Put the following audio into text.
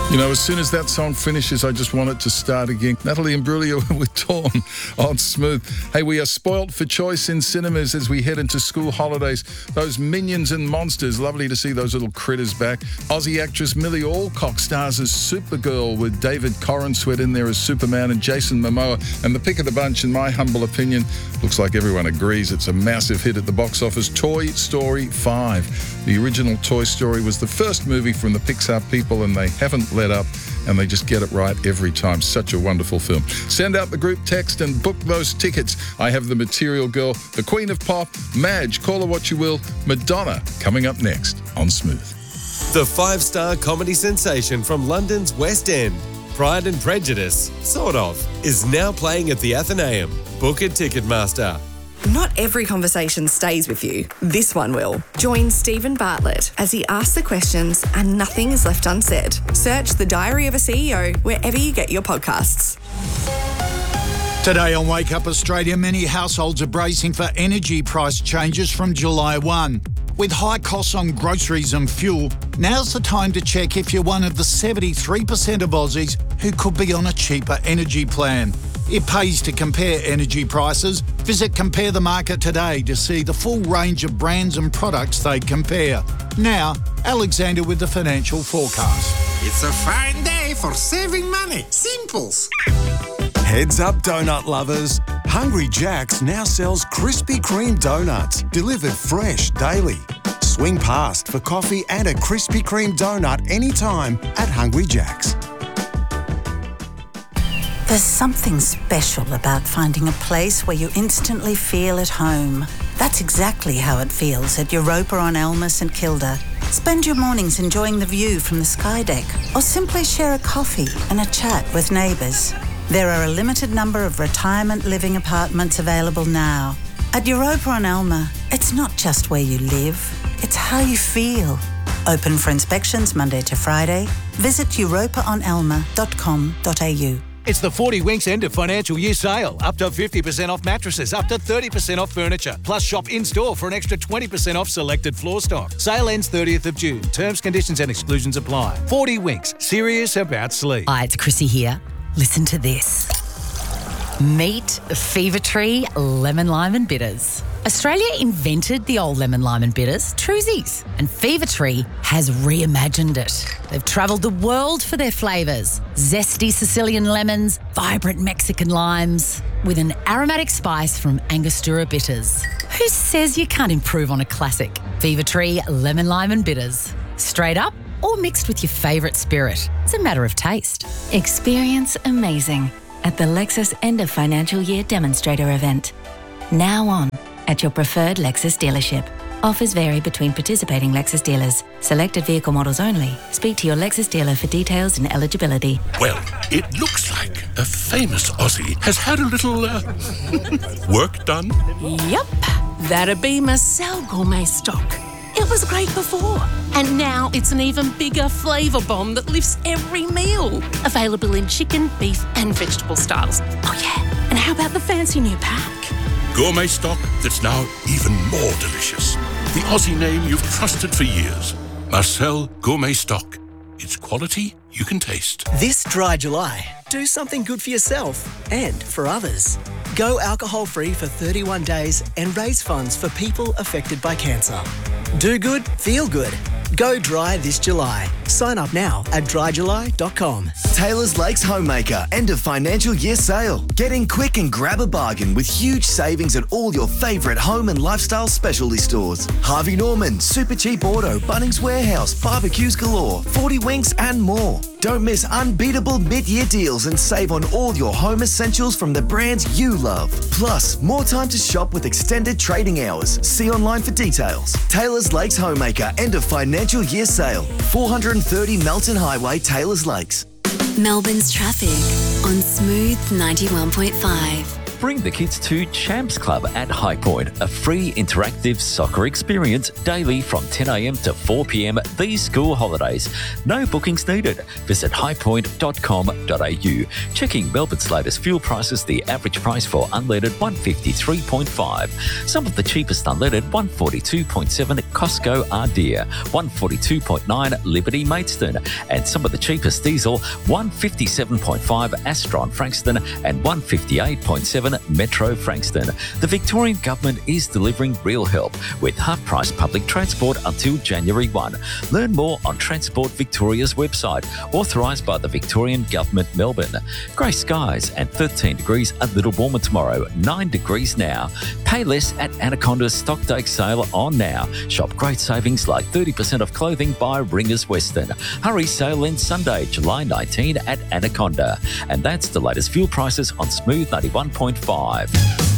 You know, as soon as that song finishes, I just want it to start again. Natalie Imbruglia with Dawn on Smooth. Hey, we are spoilt for choice in cinemas as we head into school holidays. Those minions and monsters, lovely to see those little critters back. Aussie actress Millie Alcock stars as Supergirl with David Corenswet in there as Superman and Jason Momoa. And the pick of the bunch, in my humble opinion, looks like everyone agrees it's a massive hit at the box office, Toy Story 5. The original Toy Story was the first movie from the Pixar people, and they haven't let up, and they just get it right every time. Such a wonderful film. Send out the group text and book those tickets. I have the Material Girl, the Queen of Pop, Madge, call her what you will, Madonna, coming up next on Smooth. The 5-star comedy sensation from London's West End, Pride and Prejudice, sort of, is now playing at the Athenaeum. Book at Ticketmaster. Not every conversation stays with you. This one will. Join Stephen Bartlett as he asks the questions and nothing is left unsaid. Search The Diary of a CEO wherever you get your podcasts. Today on Wake Up Australia, many households are bracing for energy price changes from July 1. With high costs on groceries and fuel, now's the time to check if you're one of the 73% of Aussies who could be on a cheaper energy plan. It pays to compare energy prices. Visit Compare the Market today to see the full range of brands and products they compare. Now, Alexander with the financial forecast. It's a fine day for saving money. Simples. Heads up, donut lovers. Hungry Jack's now sells Krispy Kreme donuts, delivered fresh daily. Swing past for coffee and a Krispy Kreme donut anytime at Hungry Jack's. There's something special about finding a place where you instantly feel at home. That's exactly how it feels at Europa on Elmer St Kilda. Spend your mornings enjoying the view from the sky deck, or simply share a coffee and a chat with neighbours. There are a limited number of retirement living apartments available now. At Europa on Elmer, it's not just where you live, it's how you feel. Open for inspections Monday to Friday. Visit europaonelmer.com.au. It's the 40 Winks end of financial year sale. Up to 50% off mattresses, up to 30% off furniture. Plus shop in-store for an extra 20% off selected floor stock. Sale ends 30th of June. Terms, conditions and exclusions apply. 40 Winks. Serious about sleep. Hi, it's Chrissy here. Listen to this. Meet Fever Tree Lemon Lime and Bitters. Australia invented the old lemon lime and bitters, Truzies, and Fever Tree has reimagined it. They've travelled the world for their flavours. Zesty Sicilian lemons, vibrant Mexican limes, with an aromatic spice from Angostura bitters. Who says you can't improve on a classic? Fever Tree Lemon Lime and Bitters. Straight up or mixed with your favourite spirit. It's a matter of taste. Experience amazing at the Lexus End of Financial Year Demonstrator event. Now on at your preferred Lexus dealership. Offers vary between participating Lexus dealers. Selected vehicle models only. Speak to your Lexus dealer for details and eligibility. Well, it looks like a famous Aussie has had a little work done. Yep, that'd be Marcel Gourmet Stock. It was great before, and now it's an even bigger flavour bomb that lifts every meal. Available in chicken, beef and vegetable styles. Oh yeah, and how about the fancy new pack? Gourmet stock that's now even more delicious. The Aussie name you've trusted for years. Marcel Gourmet Stock. It's quality you can taste. This dry July, do something good for yourself and for others. Go alcohol-free for 31 days and raise funds for people affected by cancer. Do good, feel good. Go dry this July. Sign up now at dryjuly.com. Taylor's Lakes Homemaker end of financial year sale. Get in quick and grab a bargain with huge savings at all your favourite home and lifestyle specialty stores. Harvey Norman, Super Cheap Auto, Bunnings Warehouse, barbecues galore, 40 Winks and more. Don't miss unbeatable mid-year deals and save on all your home essentials from the brands you love. Plus, more time to shop with extended trading hours. See online for details. Taylor's Lakes Homemaker end of financial year sale. 430 Melton Highway, Taylor's Lakes. Melbourne's traffic on Smooth 91.5. Bring the kids to Champs Club at High Point, a free interactive soccer experience daily from 10 a.m. to 4 p.m. these school holidays. No bookings needed. Visit highpoint.com.au. Checking Melbourne's latest fuel prices, the average price for unleaded 153.5. Some of the cheapest unleaded 142.7 Costco Ardea, 142.9 Liberty Maidstone, and some of the cheapest diesel 157.5 Astron Frankston and 158.7 Metro Frankston. The Victorian Government is delivering real help with half-price public transport until January 1. Learn more on Transport Victoria's website, authorised by the Victorian Government, Melbourne. Grey skies and 13 degrees, a little warmer tomorrow, 9 degrees now. Pay less at Anaconda's Stockdale sale on now. Shop great savings like 30% off clothing by Ringers Western. Hurry, sale ends Sunday, July 19 at Anaconda. And that's the latest fuel prices on Smooth 91.5.